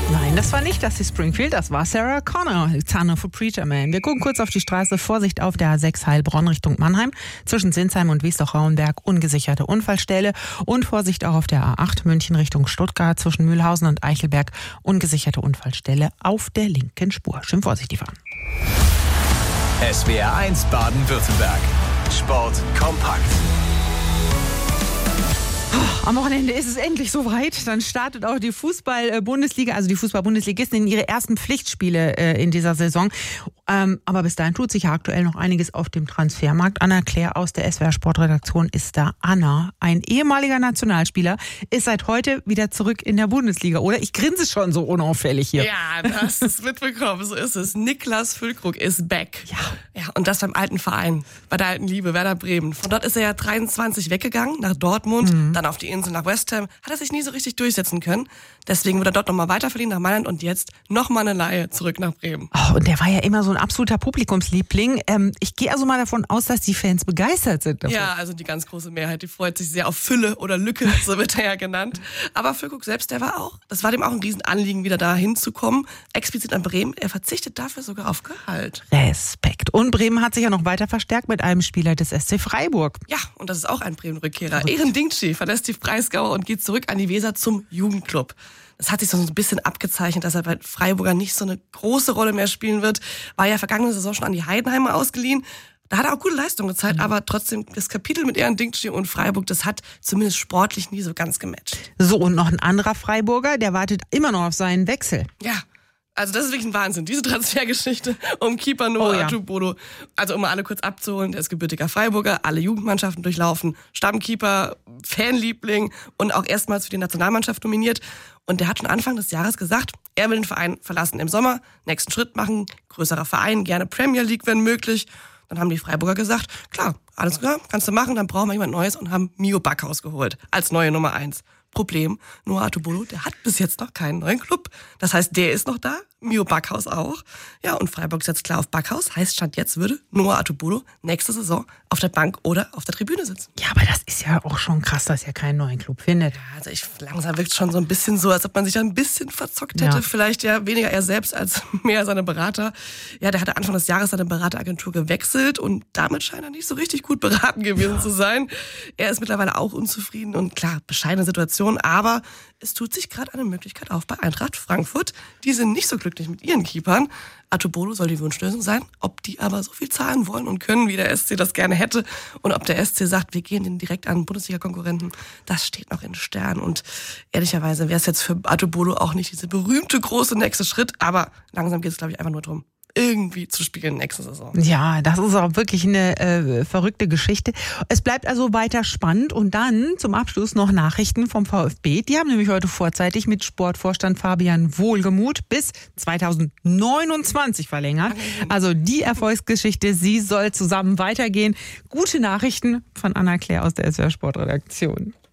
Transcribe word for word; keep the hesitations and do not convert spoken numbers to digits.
Nein, das war nicht Dusty Springfield, das war Sarah Connor, Tanne for Preacher Man. Wir gucken kurz auf die Straße. Vorsicht auf der A sechs Heilbronn Richtung Mannheim. Zwischen Sinsheim und Wiesloch-Rauenberg ungesicherte Unfallstelle. Und Vorsicht auch auf der A acht München Richtung Stuttgart. Zwischen Mühlhausen und Eichelberg ungesicherte Unfallstelle auf der linken Spur. Schön vorsichtig fahren. S W R eins Baden-Württemberg. Sport kompakt. Am Wochenende ist es endlich soweit. Dann startet auch die Fußball-Bundesliga, also die Fußball-Bundesligisten in ihre ersten Pflichtspiele äh, in dieser Saison. Ähm, aber bis dahin tut sich ja aktuell noch einiges auf dem Transfermarkt. Anna Claire aus der S W R Sportredaktion ist da. Anna, ein ehemaliger Nationalspieler, ist seit heute wieder zurück in der Bundesliga, oder? Ich grinse schon so unauffällig hier. Ja, du hast es mitbekommen, so ist es. Niklas Füllkrug ist back. Ja. Ja, und das beim alten Verein, bei der alten Liebe, Werder Bremen. Von dort ist er ja dreiundzwanzig weggegangen, nach Dortmund, mhm. dann auf die Insel nach West Ham. Hat er sich nie so richtig durchsetzen können. Deswegen wurde er dort nochmal weiterverliehen nach Mailand und jetzt nochmal eine Leihe zurück nach Bremen. Oh, und der war ja immer so ein absoluter Publikumsliebling. Ähm, ich gehe also mal davon aus, dass die Fans begeistert sind davon. Ja, also die ganz große Mehrheit, die freut sich sehr auf Fülle oder Lücke, so wird er ja genannt. Aber Füllkrug selbst, der war auch, das war dem auch ein Riesenanliegen, wieder da hinzukommen. Explizit an Bremen. Er verzichtet dafür sogar auf Gehalt. Respekt. Und Bremen hat sich ja noch weiter verstärkt mit einem Spieler des S C Freiburg. Ja, und das ist auch ein Bremen-Rückkehrer. Ehren Dingchi verlässt die Breisgau und geht zurück an die Weser zum Jugendclub. Das hat sich so ein bisschen abgezeichnet, dass er bei Freiburger nicht so eine große Rolle mehr spielen wird. War ja vergangene Saison schon an die Heidenheimer ausgeliehen. Da hat er auch gute Leistungen gezeigt, mhm. aber trotzdem das Kapitel mit Ehren Dingchi und Freiburg, das hat zumindest sportlich nie so ganz gematcht. So, und noch ein anderer Freiburger, der wartet immer noch auf seinen Wechsel. Ja. Also das ist wirklich ein Wahnsinn, diese Transfergeschichte um Keeper Noah oh, ja. Atubodo. Also um mal alle kurz abzuholen, der ist gebürtiger Freiburger, alle Jugendmannschaften durchlaufen, Stammkeeper, Fanliebling und auch erstmals für die Nationalmannschaft nominiert. Und der hat schon Anfang des Jahres gesagt, er will den Verein verlassen im Sommer, nächsten Schritt machen, größerer Verein, gerne Premier League, wenn möglich. Dann haben die Freiburger gesagt, klar, alles klar, kannst du machen, dann brauchen wir jemand Neues und haben Mio Backhaus geholt als neue Nummer eins. Problem, Noah Atubodo, der hat bis jetzt noch keinen neuen Club. Das heißt, der ist noch da, Mio Backhaus auch. Ja, und Freiburg setzt klar auf Backhaus. Heißt, Stand jetzt würde Noah Atubodo nächste Saison auf der Bank oder auf der Tribüne sitzen. Ja, aber das ist ja auch schon krass, dass er keinen neuen Club findet. Ja, also ich, langsam wirkt es schon so ein bisschen so, als ob man sich da ein bisschen verzockt hätte. Ja. Vielleicht ja weniger er selbst als mehr seine Berater. Ja, der hatte Anfang des Jahres seine Berateragentur gewechselt und damit scheint er nicht so richtig gut beraten gewesen ja. zu sein. Er ist mittlerweile auch unzufrieden und klar, bescheidene Situation, aber es tut sich gerade eine Möglichkeit auf bei Eintracht Frankfurt. Die sind nicht so glücklich mit ihren Keepern. Atubodo soll die Wunschlösung sein. Ob die aber so viel zahlen wollen und können, wie der S C das gerne hätte, und ob der S C sagt, wir gehen den direkt an Bundesliga-Konkurrenten, das steht noch in Sternen. Und ehrlicherweise wäre es jetzt für Atubodo auch nicht diese berühmte große nächste Schritt, aber langsam geht es, glaube ich, einfach nur drum, irgendwie zu spielen nächste Saison. Ja, das ist auch wirklich eine äh, verrückte Geschichte. Es bleibt also weiter spannend und dann zum Abschluss noch Nachrichten vom VfB. Die haben nämlich heute vorzeitig mit Sportvorstand Fabian Wohlgemuth bis zweitausendneunundzwanzig verlängert. Also die Erfolgsgeschichte, sie soll zusammen weitergehen. Gute Nachrichten von Anna Claire aus der S W R Sportredaktion.